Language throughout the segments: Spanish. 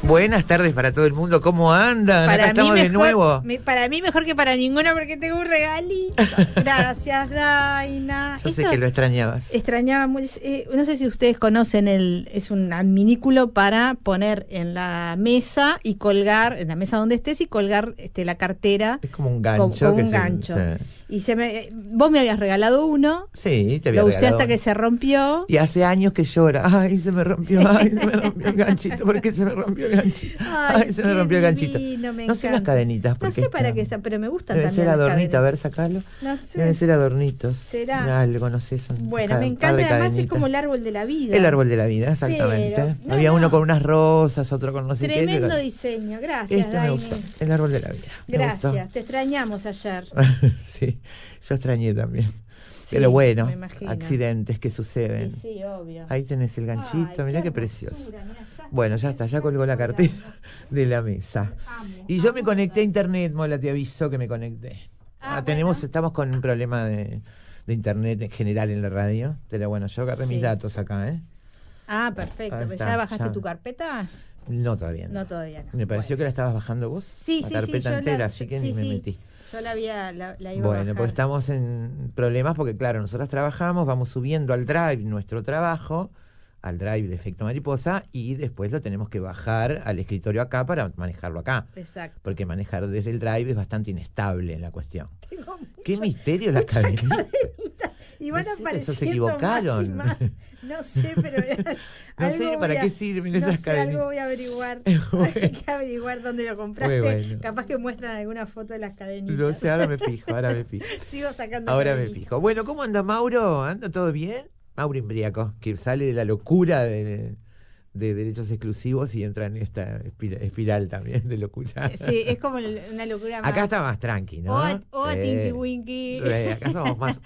Buenas tardes para todo el mundo, ¿cómo andan? Acá estamos de nuevo. Para mí mejor que para ninguno porque tengo un regalito. Gracias, Daina. Yo sé que lo extrañabas. Extrañaba mucho. No sé si ustedes conocen es un adminículo para poner en la mesa y colgar, en la mesa donde estés y colgar la cartera. Es como un gancho. Como un gancho. Y vos me habías regalado uno. Sí, te había regalado. Lo usé hasta que se rompió. Y hace años que llora. Ay, se me rompió. Ay, se me rompió el ganchito. ¿Por qué se me rompió el ganchito? Ay, se me rompió el ganchito. No sé las cadenitas. No sé para qué, pero me gustan debe también. Debe ser adornito, a ver, sacalo. No sé. Deben ser adornitos. ¿Será? Algo, no sé. Bueno, me encanta. Además es como el árbol de la vida. El árbol de la vida, exactamente. Pero, había uno con unas rosas, otro con no sé qué. Tremendo diseño. Gracias, Daina. El árbol de la vida. Gracias. Te extrañamos ayer. Sí, yo extrañé también. Sí, pero bueno, accidentes que suceden. Sí, obvio. Ahí tenés el ganchito, mirá qué precioso. Mirá, bueno, ya está, ya colgó la cartera de la mesa. Y yo me conecté a internet, Mola, te aviso que me conecté. Estamos con un problema de internet en general en la radio. Pero bueno, yo agarré mis datos acá, ¿eh? Ah, perfecto. ¿Ya bajaste tu carpeta? No, todavía no. No, todavía no. Me pareció que la estabas bajando vos. Sí, la carpeta entera, así que ni me metí. Yo la iba a bajar. Bueno, pues estamos en problemas porque, claro, nosotros trabajamos, vamos subiendo al drive nuestro trabajo, al drive de Efecto Mariposa, y después lo tenemos que bajar al escritorio acá para manejarlo acá. Exacto. Porque manejar desde el drive es bastante inestable en la cuestión. Qué misterio las cadenitas. Y van apareciendo se equivocaron. Más y más. No sé, pero no sé para qué sirven esas cadenitas. Algo voy a averiguar. Hay que averiguar dónde lo compraste. Bueno. Capaz que muestran alguna foto de las cadenitas. No sé, ahora me fijo. Sigo sacando ahora cadenitas. me fijo. Bueno, ¿cómo anda Mauro? ¿Anda todo bien? Mauro Imbriaco, que sale de la locura de derechos exclusivos y entra en esta espiral también de locura. Sí, es como una locura más. Acá está más tranqui, ¿no? Tinky Winky. Acá somos más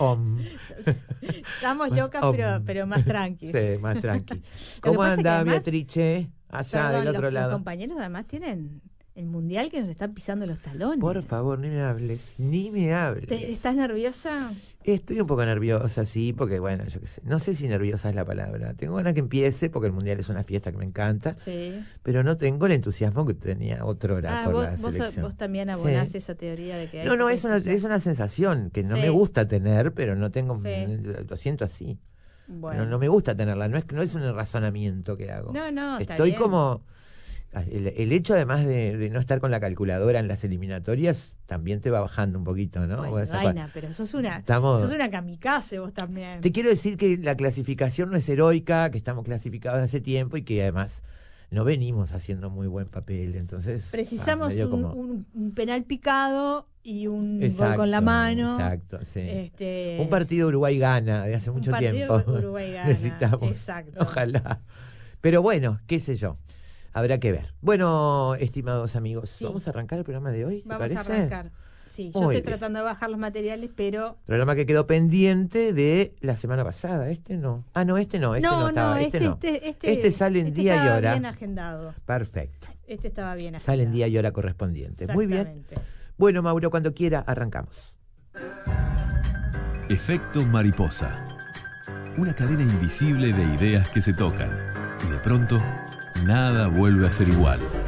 Estamos más locas, pero más tranquis. Sí, más tranqui. ¿Cómo anda Beatrice? Allá del otro lado. Los compañeros además tienen el mundial que nos está pisando los talones. Por favor, ni me hables. ¿Estás nerviosa? Estoy un poco nerviosa, sí, porque bueno, yo qué sé. No sé si nerviosa es la palabra. Tengo ganas que empiece, porque el mundial es una fiesta que me encanta. Sí. Pero no tengo el entusiasmo que tenía otrora por la selección. Vos también abonás esa teoría de que hay. No, es una sensación que no me gusta tener, pero no tengo. Lo siento así. Bueno. Pero no me gusta tenerla. No es un razonamiento que hago. No, estoy bien. Como. El hecho, además de no estar con la calculadora en las eliminatorias, también te va bajando un poquito, ¿no? Bueno, Daina, pero sos una kamikaze vos también. Te quiero decir que la clasificación no es heroica, que estamos clasificados hace tiempo y que además no venimos haciendo muy buen papel, entonces... Precisamos un penal picado y un gol con la mano. Exacto, sí. Un partido Uruguay-Gana de hace mucho tiempo. Uruguay-Gana, necesitamos. Exacto. Ojalá. Pero bueno, qué sé yo. Habrá que ver. Bueno, estimados amigos, ¿vamos a arrancar el programa de hoy? ¿Te parece? Vamos a arrancar. Sí, yo estoy tratando de bajar los materiales, pero... Programa que quedó pendiente de la semana pasada. Este no. Este no estaba. Este sale en día y hora. Estaba bien agendado. Perfecto. Este estaba bien agendado. Sale en día y hora correspondiente. Muy bien. Bueno, Mauro, cuando quiera, arrancamos. Efecto Mariposa. Una cadena invisible de ideas que se tocan. Y de pronto... nada vuelve a ser igual.